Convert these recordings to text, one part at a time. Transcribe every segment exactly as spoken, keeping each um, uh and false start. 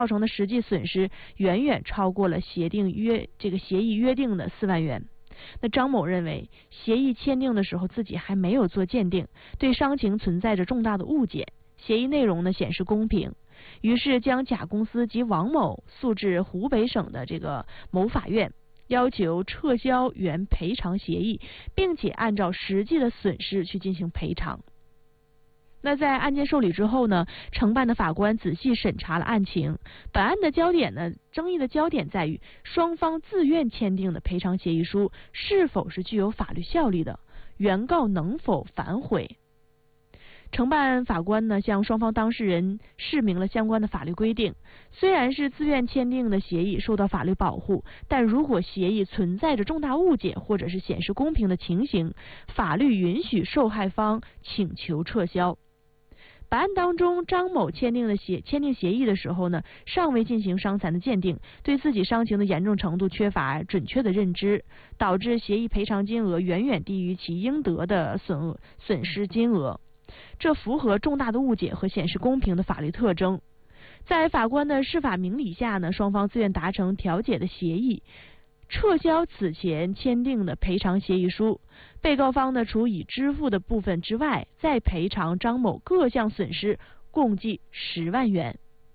造成的实际损失远远超过了协定约这个协议约定的四万元。那张某认为，协议签订的时候自己还没有做鉴定，对伤情存在着重大的误解，协议内容呢显示公平，于是将甲公司及王某诉至湖北省的这个某法院，要求撤销原赔偿协议，并且按照实际的损失去进行赔偿。那在案件受理之后呢，承办的法官仔细审查了案情。本案的焦点呢，争议的焦点在于双方自愿签订的赔偿协议书是否是具有法律效力的，原告能否反悔。承办法官呢，向双方当事人释明了相关的法律规定。虽然是自愿签订的协议受到法律保护，但如果协议存在着重大误解或者是显示公平的情形，法律允许受害方请求撤销。本案当中，张某签订的协签订协议的时候呢，尚未进行伤残的鉴定，对自己伤情的严重程度缺乏准确的认知，导致协议赔偿金额远远低于其应得的损损失金额，这符合重大的误解和显示公平的法律特征。在法官的释法明理下呢，双方自愿达成调解的协议，撤销此前签订的赔偿协议书。被告方呢，除已支付的部分之外，再赔偿张某各项损失，共计十万元。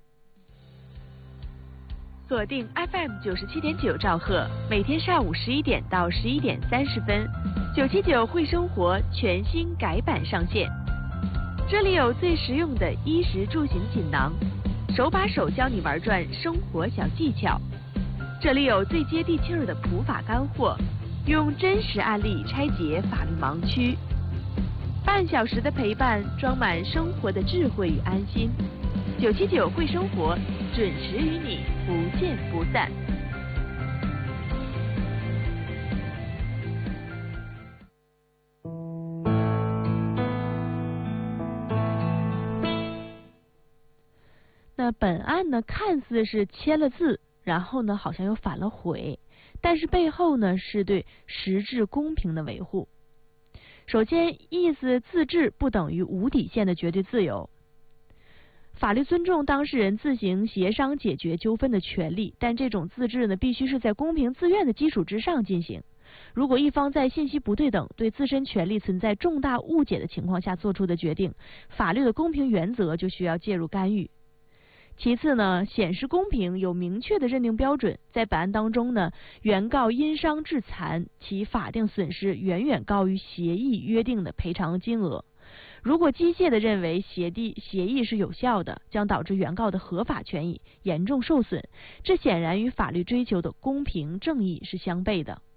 锁定 F M 九十七点九兆赫，每天上午十一点到十一点三十分，九七九会生活全新改版上线。这里有最实用的衣食住行锦囊，手把手教你玩转生活小技巧。这里有最接地气儿的普法干货，用真实案例拆解法律盲区。半小时的陪伴，装满生活的智慧与安心。九七九会生活，准时与你不见不散。那本案呢，看似是签了字，然后呢，好像又反了悔，但是背后呢，是对实质公平的维护。首先，意思自治不等于无底线的绝对自由。法律尊重当事人自行协商解决纠纷的权利，但这种自治呢，必须是在公平自愿的基础之上进行。如果一方在信息不对等、对自身权利存在重大误解的情况下做出的决定，法律的公平原则就需要介入干预。其次呢，显示公平有明确的认定标准。在本案当中呢，原告因伤致残，其法定损失远远高于协议约定的赔偿金额。如果机械的认为协议协议是有效的，将导致原告的合法权益严重受损，这显然与法律追求的公平正义是相悖的。